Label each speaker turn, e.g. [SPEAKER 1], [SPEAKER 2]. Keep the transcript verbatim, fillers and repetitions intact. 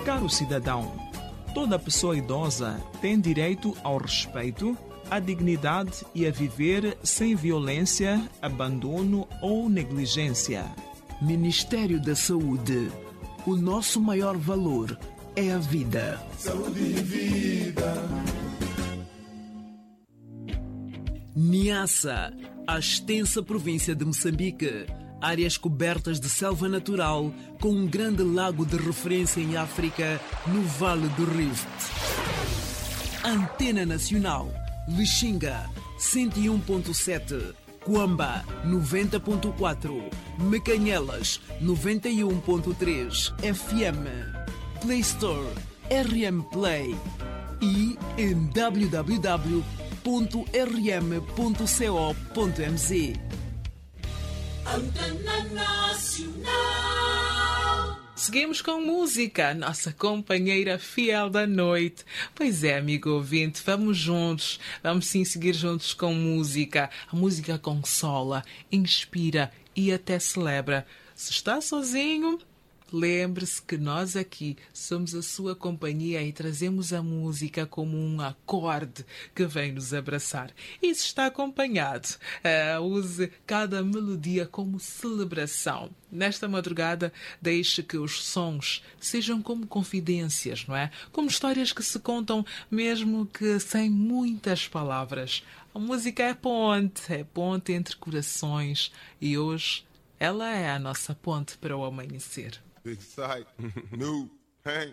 [SPEAKER 1] Caro cidadão, toda pessoa idosa tem direito ao respeito, à dignidade e a viver sem violência, abandono ou negligência.
[SPEAKER 2] Ministério da Saúde. O nosso maior valor é a vida.
[SPEAKER 3] Saúde e vida.
[SPEAKER 2] Niassa, a extensa província de Moçambique. Áreas cobertas de selva natural, com um grande lago de referência em África, no Vale do Rift. Antena Nacional, Lixinga, cento e um ponto sete, Cuamba, noventa ponto quatro, Mecanhelas, noventa e um ponto três, F M, Play Store, R M Play e em w w w ponto r m ponto co ponto m z.
[SPEAKER 4] Antena Nacional.
[SPEAKER 5] Seguimos com música, nossa companheira fiel da noite. Pois é, amigo ouvinte, vamos juntos, vamos sim seguir juntos com música. A música consola, inspira e até celebra. Se está sozinho, lembre-se que nós aqui somos a sua companhia e trazemos a música como um acorde que vem nos abraçar. E se está acompanhado, uh, use cada melodia como celebração. Nesta madrugada, deixe que os sons sejam como confidências, não é? Como histórias que se contam mesmo que sem muitas palavras. A música é ponte, é ponte entre corações e hoje ela é a nossa ponte para o amanhecer.
[SPEAKER 3] Big sight, new pain.